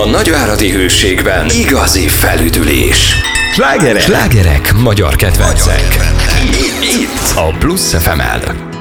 A nagyváradi Hőségben igazi felüdülés. Slágerek magyar kedvencek. Itt a Plusz FM-el.